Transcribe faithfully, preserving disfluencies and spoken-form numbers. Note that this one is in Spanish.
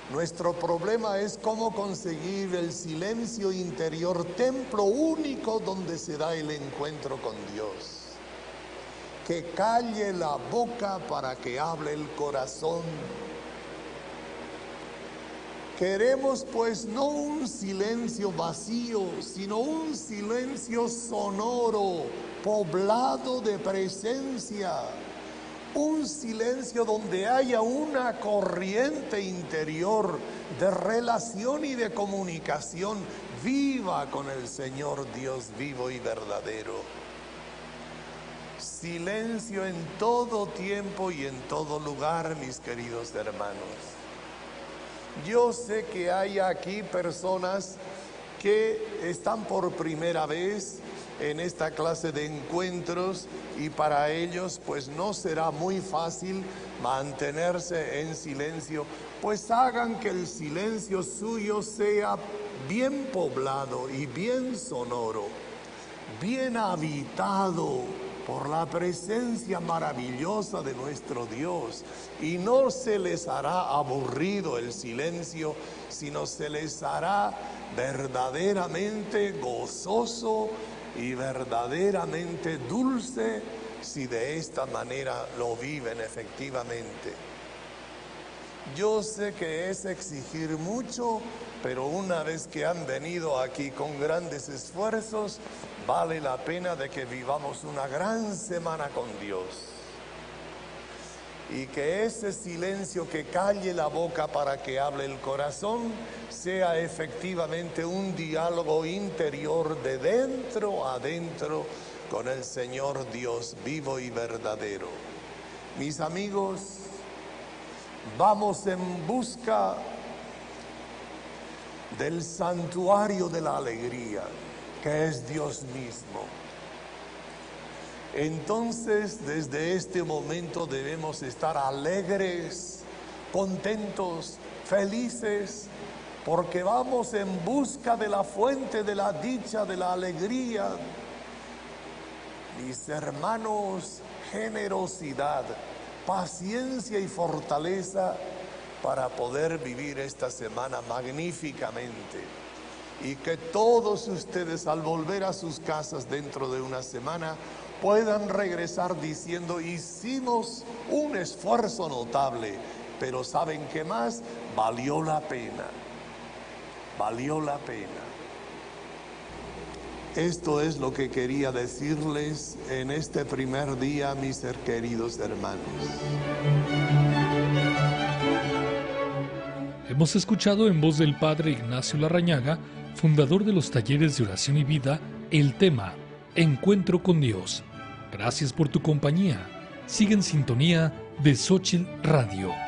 Nuestro problema es cómo conseguir el silencio interior, templo único donde se da el encuentro con Dios. Que calle la boca para que hable el corazón. Queremos pues no un silencio vacío, sino un silencio sonoro, poblado de presencia. Un silencio donde haya una corriente interior de relación y de comunicación viva con el Señor Dios vivo y verdadero. Silencio en todo tiempo y en todo lugar, mis queridos hermanos. Yo sé que hay aquí personas que están por primera vez en esta clase de encuentros y para ellos pues no será muy fácil mantenerse en silencio, pues hagan que el silencio suyo sea bien poblado y bien sonoro, bien habitado por la presencia maravillosa de nuestro Dios, y no se les hará aburrido el silencio, sino se les hará verdaderamente gozoso y verdaderamente dulce si de esta manera lo viven efectivamente. Yo sé que es exigir mucho, pero una vez que han venido aquí con grandes esfuerzos, vale la pena de que vivamos una gran semana con Dios. Y que ese silencio que calle la boca para que hable el corazón sea efectivamente un diálogo interior de dentro a dentro con el Señor Dios vivo y verdadero. Mis amigos, vamos en busca del santuario de la alegría, que es Dios mismo. Entonces, desde este momento debemos estar alegres, contentos, felices, porque vamos en busca de la fuente de la dicha, de la alegría. Mis hermanos, generosidad, paciencia y fortaleza para poder vivir esta semana magníficamente. Y que todos ustedes, al volver a sus casas dentro de una semana, puedan regresar diciendo: hicimos un esfuerzo notable, pero ¿saben qué más? Valió la pena, valió la pena. Esto es lo que quería decirles en este primer día, mis queridos hermanos. Hemos escuchado en voz del Padre Ignacio Larrañaga, fundador de los talleres de oración y vida, el tema Encuentro con Dios. Gracias por tu compañía. Sigue en sintonía de Xochitl Radio.